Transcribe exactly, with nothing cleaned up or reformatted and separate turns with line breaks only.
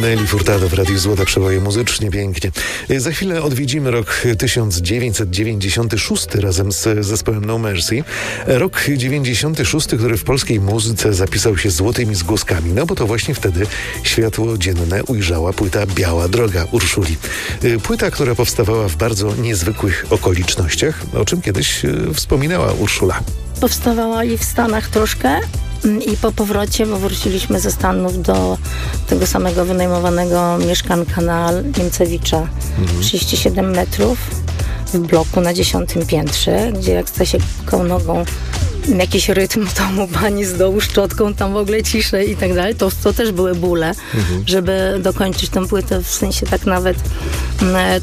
Nelly Furtado w Radiu Złota, przeboje muzycznie, pięknie. Za chwilę odwiedzimy rok tysiąc dziewięćset dziewięćdziesiąty szósty razem z zespołem No Mercy. Rok dziewięćdziesiąty szósty, który w polskiej muzyce zapisał się złotymi zgłoskami, no bo to właśnie wtedy światło dzienne ujrzała płyta Biała Droga Urszuli. Płyta, która powstawała w bardzo niezwykłych okolicznościach, o czym kiedyś wspominała Urszula.
Powstawała i w Stanach troszkę, i po powrocie, bo wróciliśmy ze Stanów do tego samego wynajmowanego mieszkanka na Niemcewicza, mhm. trzydzieści siedem metrów w bloku na dziesiątym piętrze, gdzie jak Stasiek pukał nogą jakiś rytm, to mu pani z dołu szczotką, tam w ogóle ciszej i tak dalej. To, to też były bóle, mhm. żeby dokończyć tę płytę, w sensie tak nawet